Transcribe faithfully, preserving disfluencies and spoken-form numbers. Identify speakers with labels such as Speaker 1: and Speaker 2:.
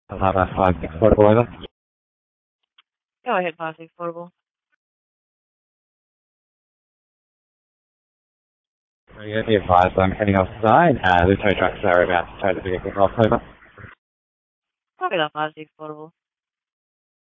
Speaker 1: Alhara five six portable over.
Speaker 2: Go ahead, five six portable.
Speaker 1: Yeah, be advised I'm heading offside. Uh, the tow trucks are about to tow the vehicle off over.
Speaker 2: Copy that, five six portable.